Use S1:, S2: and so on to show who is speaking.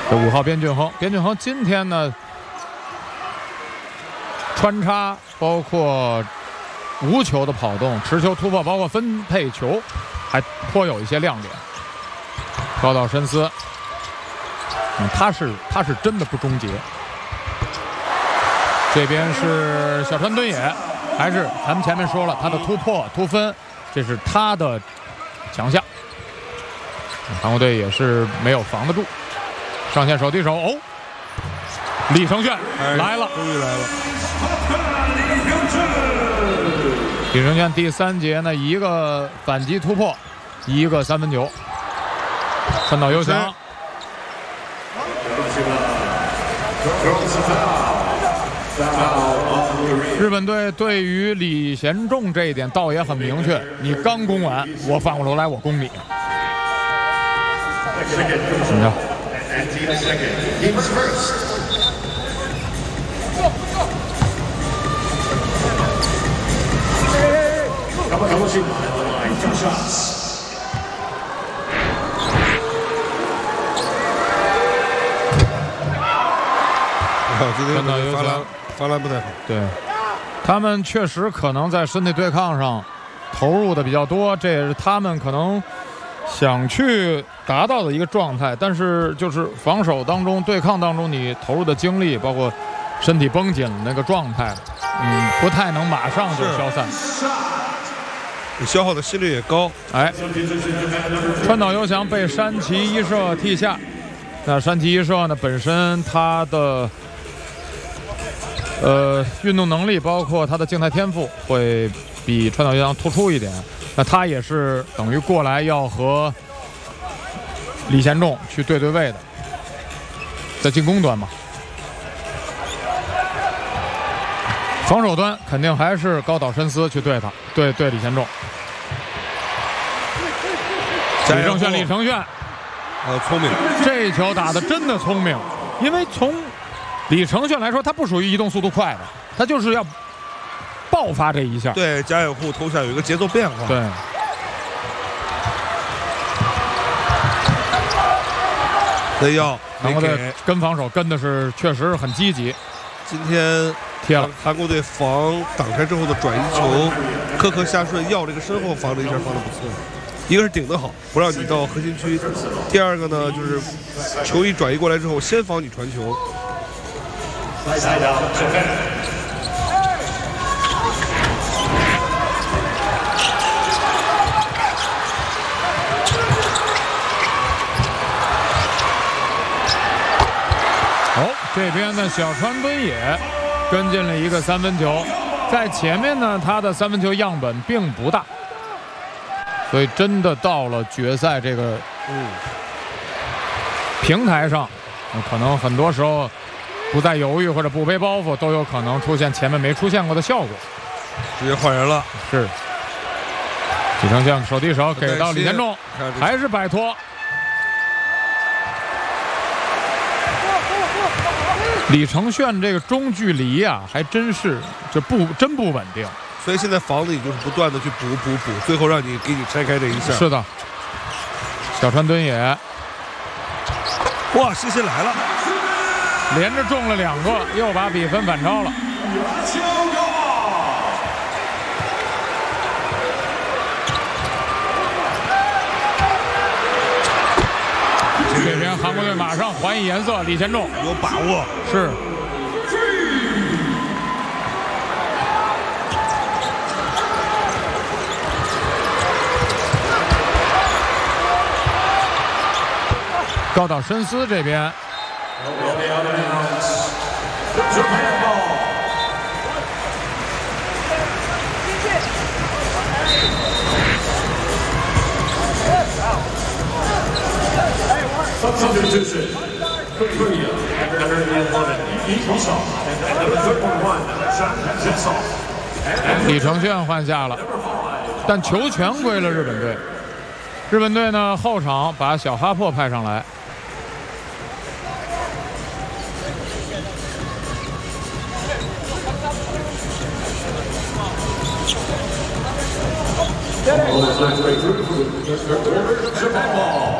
S1: 这5号边俊亨今天呢穿插包括无球的跑动、持球突破，包括分配球，还颇有一些亮点。高岛伸司，他是真的不终结。这边是小川敦也，还是咱们前面说了，他的突破、突分，这是他的强项。韩国队也是没有防得住，上线手递手，哦，李承铉来了，
S2: 终于来了。
S1: 李承铉第3节呢，一个反击突破，一个3分球，川岛优翔。日本队对于李贤仲这一点倒也很明确，你刚攻完，我反过头来我攻你。怎么着？
S2: 今天发篮不太好。
S1: 对，他们确实可能在身体对抗上投入的比较多，这也是他们可能想去达到的一个状态。但是就是防守当中、对抗当中，你投入的精力，包括身体绷紧的那个状态，不太能马上就消散。
S2: 你消耗的心率也高。
S1: 哎，川岛优翔被山崎一射替下。那山崎一射呢，本身他的运动能力，包括他的静态天赋，会比川岛优翔突出一点。那他也是等于过来要和李贤仲去对位的，在进攻端嘛。防守端肯定还是高岛伸司去对他，对李贤仲。李承铉，
S2: 聪明，
S1: 这一球打得真的聪明，因为从李承铉来说，他不属于移动速度快的，他就是要爆发这一下。
S2: 对，贾野户头下有一个节奏变化。
S1: 对。
S2: 那要
S1: 韩国队跟防守跟的是确实很积极。
S2: 今天
S1: 贴了
S2: 韩国队防挡开之后的转移球，颗颗下顺，要这个身后防的一下防的不错。一个是顶得好，不让你到核心区；第二个呢，就是球一转移过来之后，先防你传球。
S1: 这边呢，小川敦也跟进了一个3分球，在前面呢，他的3分球样本并不大，所以真的到了决赛这个平台上，可能很多时候不再犹豫或者不背包袱，都有可能出现前面没出现过的效果。
S2: 直接换人了，
S1: 是李承铉手递手给到李贤仲，还是摆脱。李承铉这个中距离啊，还真是就真不稳定，
S2: 所以现在防的你就是不断的去补，最后让你给你拆开这一下。
S1: 是的，小川敦也，
S2: 哇，谢谢来了，
S1: 连着中了2个，又把比分反超了。这边韩国队马上还以颜色，李贤仲
S2: 有把握，
S1: 是。高岛伸司这边，李承铉换下了，但球权归了日本队。日本队呢，后场把小哈珀派上来。
S3: Let's break through. Just for order, Japan ball.